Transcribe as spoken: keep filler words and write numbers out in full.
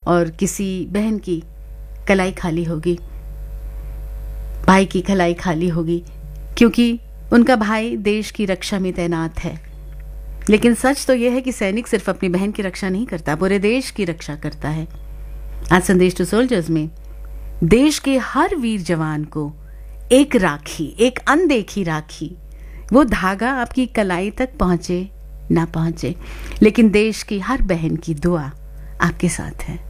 और किसी बहन की कलाई खाली होगी, भाई की कलाई खाली होगी, क्योंकि उनका भाई देश की रक्षा में तैनात है। लेकिन सच तो यह है कि सैनिक सिर्फ अपनी बहन की रक्षा नहीं करता, पूरे देश की रक्षा करता है। आज संदेश टू सोल्जर्स में देश के हर वीर जवान को एक राखी, एक अनदेखी राखी, वो धागा आपकी कलाई तक पहुंचे ना पहुंचे, लेकिन देश की हर बहन की दुआ आपके साथ है।